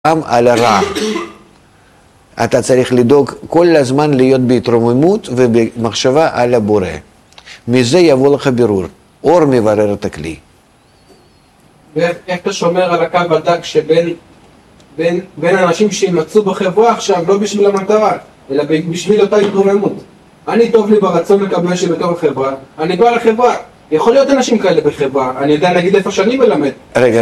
על הרע. אתה צריך לדאוג כל הזמן להיות בהתרוממות ובמחשבה על הבורא. מזה יבוא לך בירור. אור מברר את הכלי. ואיך אתה שומר על הקו הדק שבין אנשים שימצאו בחברה עכשיו, לא בשביל המטרה, אלא בשביל אותה התרוממות. אני טוב לי ברצון לקבל שבתור החברה, אני בא לחברה. יכול להיות אנשים כאלה בחברה, אני יודע נגיד איפה שאני מלמד.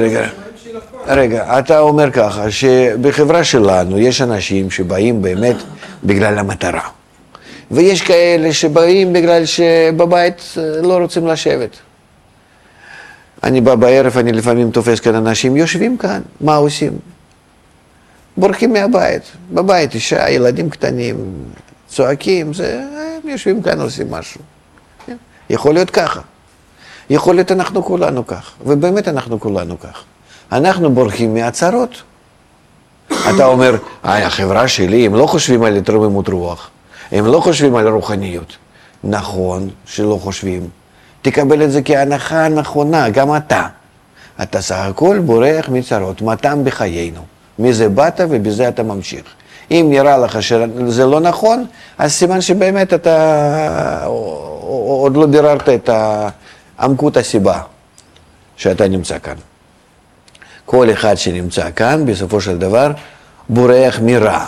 רגע, אתה אומר ככה, שבחברה שלנו יש אנשים שבאים באמת בגלל המטרה. ויש כאלה שבאים בגלל שבבית לא רוצים לשבת. אני בא בערב, אני לפעמים תופס כאן אנשים, יושבים כאן, מה עושים? בורחים מהבית. בבית אישה, ילדים קטנים, צועקים, הם יושבים כאן, עושים משהו. יכול להיות ככה. יכול להיות אנחנו כולנו כך, ובאמת אנחנו כולנו כך. אנחנו בורחים מהצרות. אתה אומר, החברה שלי, הם לא חושבים על התרוממות רוח, הם לא חושבים על רוחניות. נכון שלא חושבים. תקבל את זה כהנחה נכונה, גם אתה. אתה סך הכל בורח מצרות, מתם בחיינו. מזה באת ובזה אתה ממשיך. אם נראה לך שזה לא נכון, אז סימן שבאמת אתה עוד לא ביררת את עמקות הסיבה שאתה נמצא כאן. כל אחד שנמצא כאן, בסופו של דבר, בורח מרע.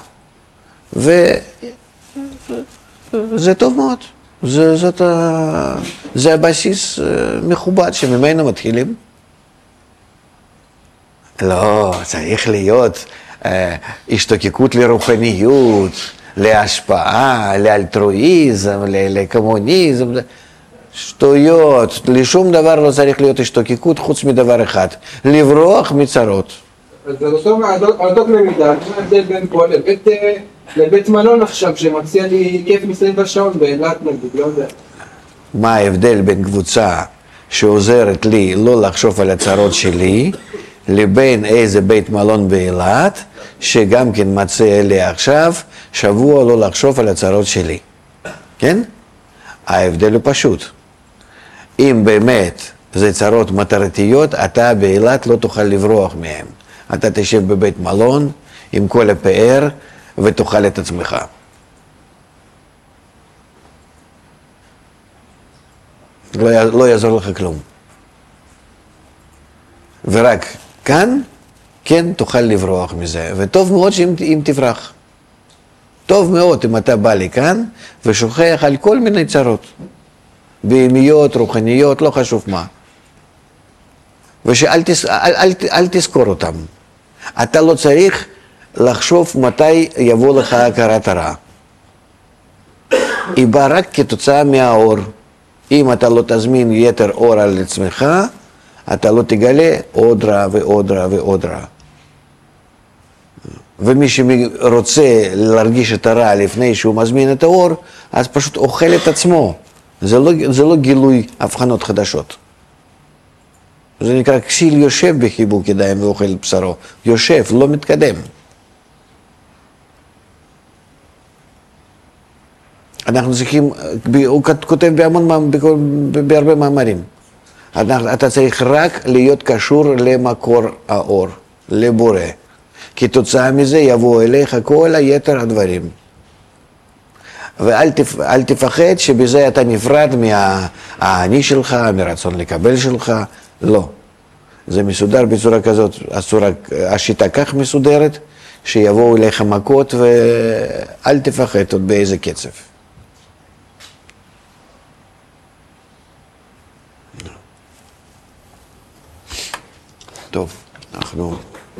וזה טוב מאוד. זה הבסיס מכובד שממנו מתחילים. לא, צריך להיות השתוקקות לרוחניות, להשפעה, לאלטרואיזם, לקומוניזם. שטויות, לשום דבר לא צריך להיות השתוקקות חוץ מדבר אחד, לברוח מצרות. אז זה אותו במידה, מה ההבדל בין פה לבית מלון עכשיו שמציע לי כיף מסביב השעון באילת נגיד, לא יודע. מה ההבדל בין קבוצה שעוזרת לי לא לחשוב על הצרות שלי, לבין איזה בית מלון באילת, שגם כן מציע לי עכשיו שבוע לא לחשוב על הצרות שלי. כן? ההבדל הוא פשוט. אם באמת זה צרות מטרתיות, אתה באילת לא תוכל לברוח מהם. אתה תשב בבית מלון עם כל הפאר ותאכל את עצמך. לא יעזור לך כלום. ורק כאן, כן, תוכל לברוח מזה. וטוב מאוד אם תברח. טוב מאוד אם אתה בא לכאן ושוכח על כל מיני צרות. בהמיות, רוחניות, לא חשוב מה. ושאל תזכור אותם. אתה לא צריך לחשוב מתי יבוא לך הכרת הרע. היא באה רק כתוצאה מהאור. אם אתה לא תזמין יתר אור על עצמך, אתה לא תגלה עוד רע ועוד רע ועוד רע. ומי שרוצה להרגיש את הרע לפני שהוא מזמין את האור, אז פשוט אוכל את עצמו. זה לא גילוי הבחנות חדשות. זה נקרא כסיל יושב בחיבוק ידיים ואוכל בשרו. יושב, לא מתקדם. אנחנו צריכים, הוא כותב בהרבה מאמרים. אתה צריך רק להיות קשור למקור האור, לבורא. כתוצאה מזה יבוא אליך כל היתר הדברים. ואל תפחד שבזה אתה נפרד מהאני שלך, מרצון לקבל שלך. לא. זה מסודר בצורה כזאת, השיטה כך מסודרת, שיבואו אליך מכות ואל תפחד עוד באיזה קצב. טוב, אנחנו...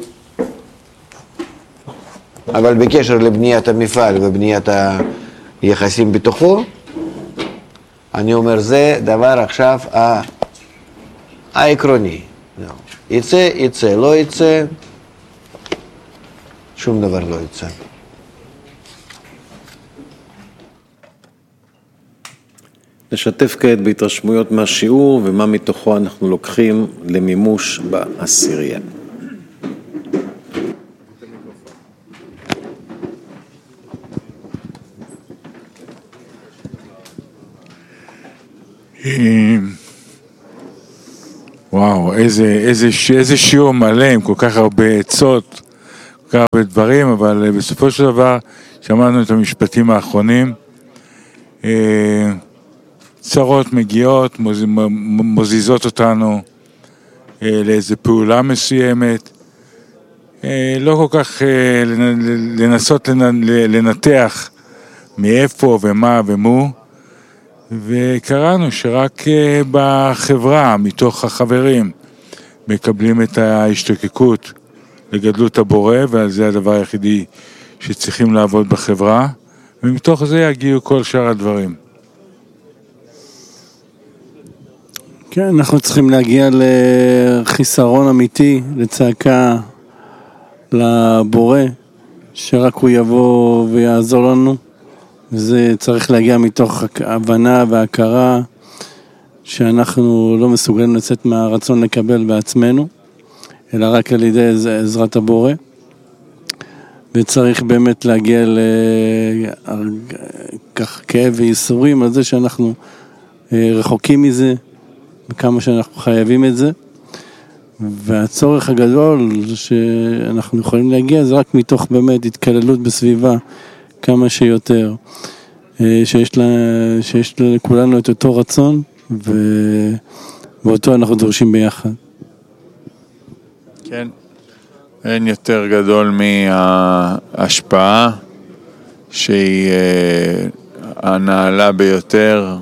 אבל בקשר לבניית המפעל ובניית היחסים בתוכו, אני אומר, זה דבר עכשיו העקרוני. יצא, לא יצא, שום דבר לא יצא. נשתף כעת בהתרשמויות מהשיעור ומה מתוכו אנחנו לוקחים למימוש בעשירייה. וואו, איזה שיעור מלא עם כל כך הרבה עצות, כך הרבה דברים, אבל בסופו של דבר שמענו את המשפטים האחרונים. צרות מגיעות, מוזיזות אותנו לאיזו פעולה מסוימת. לא כל כך לנסות לנתח מאיפה ומה ומו, וקראנו שרק בחברה, מתוך החברים, מקבלים את ההשתוקקות לגדלות הבורא, ועל זה הדבר היחידי שצריכים לעבוד בחברה, ומתוך זה יגיעו כל שאר הדברים. כן, אנחנו צריכים להגיע לחיסרון אמיתי, לצעקה לבורא, שרק הוא יבוא ויעזור לנו. וזה צריך להגיע מתוך הבנה והכרה שאנחנו לא מסוגלים לצאת מהרצון לקבל בעצמנו, אלא רק על ידי עזרת הבורא. וצריך באמת להגיע לכך כאב וייסורים על זה שאנחנו רחוקים מזה, וכמה שאנחנו חייבים את זה. והצורך הגדול שאנחנו יכולים להגיע זה רק מתוך באמת התקללות בסביבה כמה שיותר, שיש לכולנו את אותו רצון, ואותו אנחנו דורשים ביחד. כן, אין יותר גדול מההשפעה שהיא הנעלה ביותר,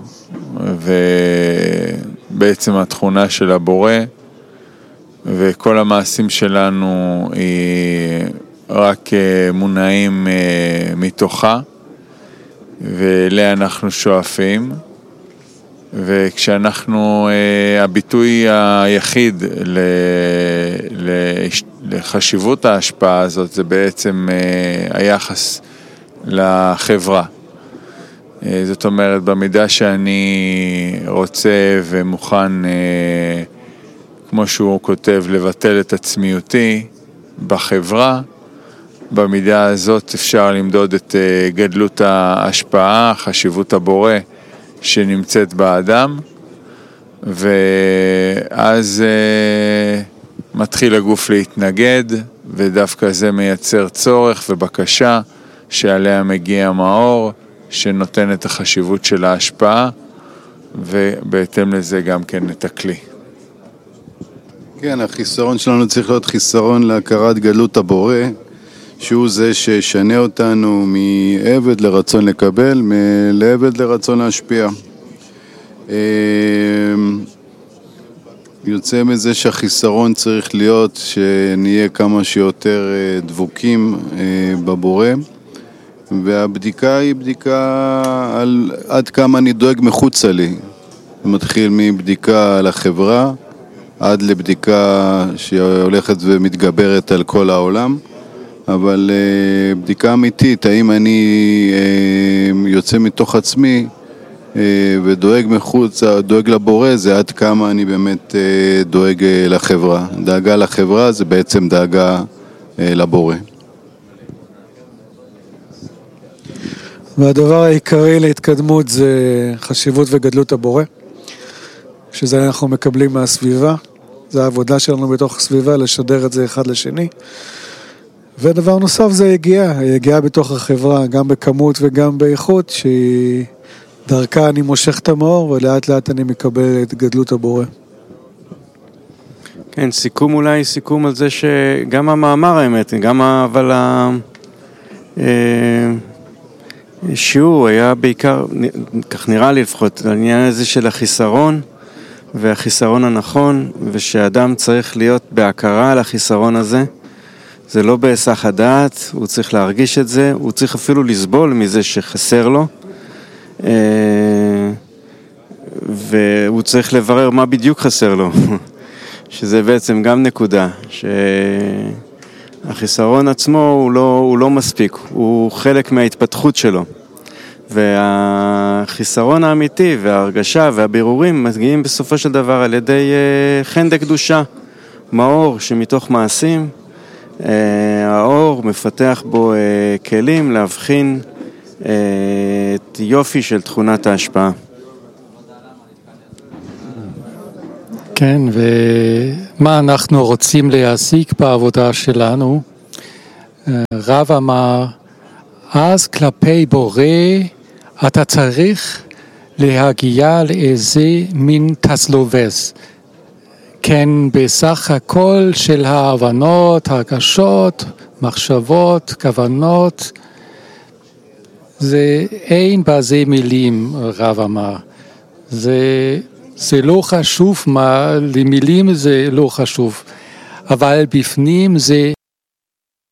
ובעצם התכונה של הבורא, וכל המעשים שלנו היא רק מונעים מתוכה, ואליה אנחנו שואפים. וכשאנחנו, הביטוי היחיד לחשיבות ההשפעה הזאת, זה בעצם היחס לחברה. זאת אומרת, במידה שאני רוצה ומוכן, כמו שהוא כותב, לבטל את עצמיותי בחברה, במידה הזאת אפשר למדוד את גדלות ההשפעה, חשיבות הבורא שנמצאת באדם, ואז מתחיל הגוף להתנגד, ודווקא זה מייצר צורך ובקשה שעליה מגיע מאור, שנותן את החשיבות של ההשפעה, ובהתאם לזה גם כן את הכלי. כן, החיסרון שלנו צריך להיות חיסרון להכרת גדלות הבורא, שהוא זה ששנה אותנו מעבד לרצון לקבל, לעבד לרצון להשפיע. יוצא מזה שהחיסרון צריך להיות שנהיה כמה שיותר דבוקים בבורא, והבדיקה היא בדיקה על עד כמה אני דואג מחוצה לי. מתחיל מבדיקה על החברה, עד לבדיקה שהולכת ומתגברת על כל העולם, אבל בדיקה אמיתית, האם אני יוצא מתוך עצמי ודואג מחוץ, דואג לבורא, זה עד כמה אני באמת דואג לחברה. דאגה לחברה זה בעצם דאגה לבורא. והדבר העיקרי להתקדמות זה חשיבות וגדלות הבורא, שזה אנחנו מקבלים מהסביבה, זה העבודה שלנו בתוך הסביבה, לשדר את זה אחד לשני. ודבר נוסף זה היגיעה בתוך החברה, גם בכמות וגם באיכות, שהיא דרכה אני מושך את המאור, ולאט לאט אני מקבל את גדלות הבורא. כן, סיכום על זה שגם המאמר האמת, אבל השיעור היה בעיקר, כך נראה לי לפחות, העניין הזה של החיסרון, והחיסרון הנכון, ושאדם צריך להיות בהכרה על החיסרון הזה. זה לא בהיסח הדעת, הוא צריך להרגיש את זה, הוא צריך אפילו לסבול מזה שחסר לו, והוא צריך לברר מה בדיוק חסר לו, שזה בעצם גם נקודה, שהחיסרון עצמו הוא לא מספיק, הוא חלק מההתפתחות שלו, והחיסרון האמיתי וההרגשה והבירורים מגיעים בסופו של דבר על ידי חן דקדושה, מאור שמתוך מעשים, האור מפתח בו כלים להבחין את יופי של תכונת ההשפעה. כן, ומה אנחנו רוצים להשיג בעבודה שלנו? רב אמר, אז כלפי בורא אתה צריך להגיע לאיזה מין תסלובס. כן, בסך הכל של ההבנות, הרגשות, מחשבות, כוונות, זה אין בזה מילים, רב אמר. זה לא חשוב מה, למילים זה לא חשוב, אבל בפנים זה